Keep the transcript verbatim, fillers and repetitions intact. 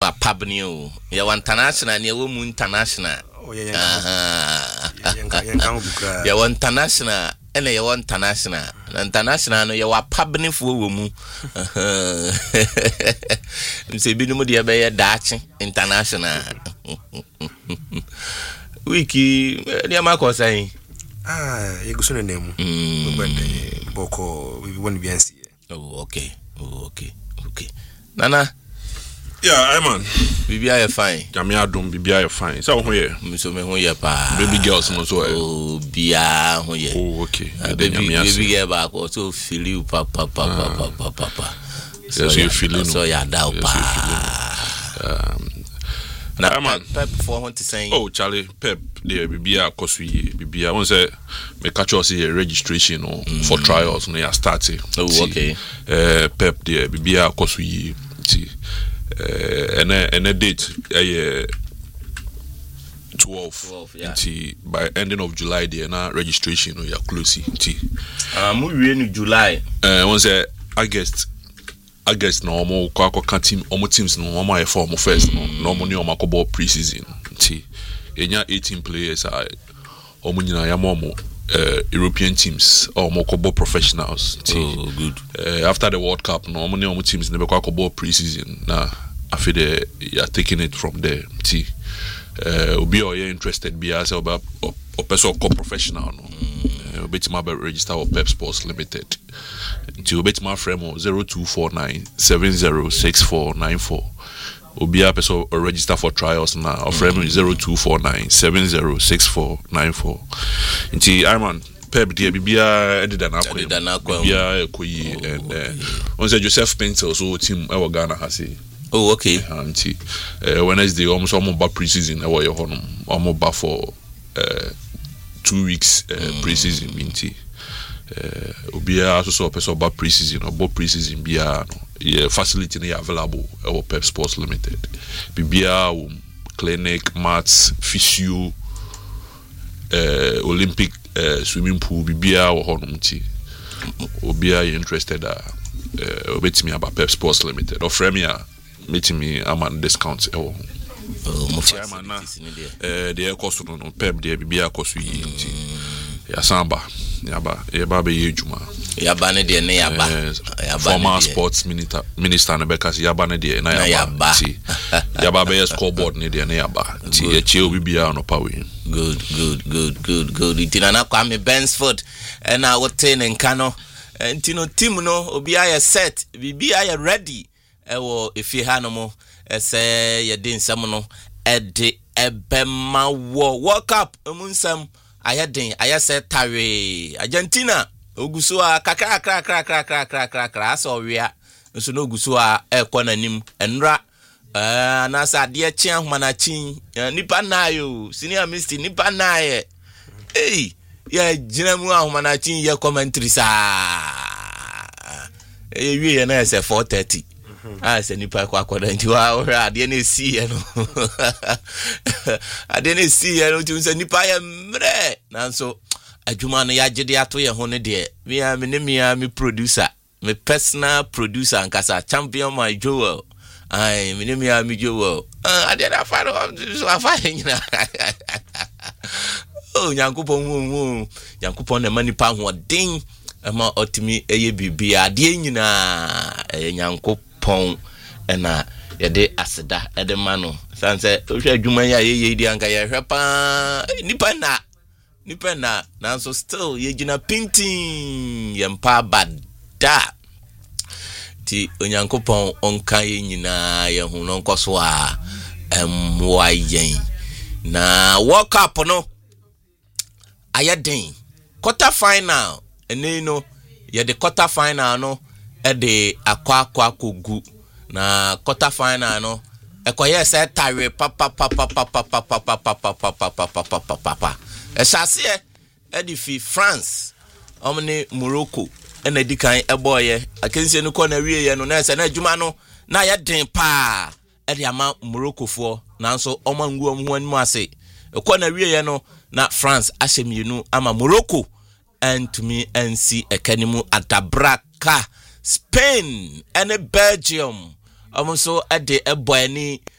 wa pabnio ya wa international ya wo mu international oh yeah yeah ya wa international ene ya wa international international no ya wa pabni fo wo mu mse bi no mu de be ya dachi international wiki dia mako sai ah yeguso ne nemu mbende boko we won biansi oh okay oh okay okay nana yeah I man bibia ya fine jamia dom bibia ya fine so ho ye so me ho ye pa baby girls no so oh bia ho ye oh okay baby baby girl ba ko so feel you pa pa pa pa pa pa pa so you feeling so ya da pa um na man pep for want to say oh Charlie pep there bibia koso yi bibia won say me catch us here registration no mm. for trials no ya start oh okay eh pep there bibia koso yi ti eh and and a date eh twelve yeah. Ti by ending of July there na registration no ya close ti ah mu wie ni July eh won say August August no mo kwa kwa team omo teams no mo my form first no no mo ni omo akobọ pre-season ti enya eighteen players are omo nyina ya mo uh, European teams omo akobọ professionals ti oh good uh, after the World Cup no omo ni omo teams ne be kwa akobọ pre-season na after you are taking it from there ti uh obi o you interested be as oba o person co professional no uh, obetima be register with Pep Sports Limited ti obetima frame zero two four nine seven zero six four nine four obi a person register for trials now or frame zero two four nine seven zero six four nine four nti Iman Pep dia bibia edida na akwa bibia ekoyi and on say Joseph Pencil so team e wo Ghana ha say oh okay anti uh, Wednesday almost almost back pre-season e wo ye honum almost back for uh, two weeks uh, mm. pre-season minti uh, obia also so person back pre-season or back pre-season bia no yeah facility na available e wo Pep Sports Limited bibia um, clinic mats physio uh, Olympic uh, swimming pool bibia wo honum ti obia you interested uh, uh, obetimi aba Pep Sports Limited or frame ya meeting me am on discount e wo oh mo fa na eh de cost no Pep de bibia cost yi ya samba ya ba e ba be yejuma ya ba ne de ne ya ba ya ba former sports minister minister na bekas ya ba ne de na ya ba ti ya ba be scoreboard ne de na ya ba ti e che bibia no power good good good good good itina na kwa me Bensford and na wote ne nka no ntino team no obi aye set bibia aye ready ewo efi hanomo ese ye din nsam no ede ebema wo World Cup emunsam aye din aye se tawe Argentina oguso a kakra kakra kakra kakra kakra kakra so wia nso no oguso a ekọ nanim enra eh na sa de chia homa na chin nipa nayo senior mister nipa naye eh ya jinamu ahoma na chin ye commentary sa eh wie na ese four thirty ah se nipa kwa kwa nti wa ora ade na esi ye no ade na esi ye no ti se nipa ye mre nanso adwuma no ya gide ato ye ho ne de me a me ne me a me producer me personal producer ankasa champion my Joel ai me ne me a me Joel ah ade na fa no so afa nyina oh Nyankopon hu Nyankopon na manipa ho den ama otimi eye bibia ade nyina Nyankopon ena yede aseda ede mano sanse ohwe adwuma ya ye di anka ye hwepa nipa na nipa na nanso still ye gina painting ye mpa bada ti Onyankopon onka ye nyina ye hu no nkoso a emwa yen na World Cup no ayeden quarter final ene no ye de quarter final no e de akwa akwa kogu na quarter final no e koye se tawe papa papa papa papa papa papa papa papa e sase e di fi France omne Morocco e na dikan e boye akensie no ko na wiye no na se na adwuma no na ye den pa e de ama Morocco fo nanso omangu omhu anmu ase e ko na wiye no na France ahyemienu ama Morocco and to me and see ekanimu atabraka Spain and Belgium almost at the boy ni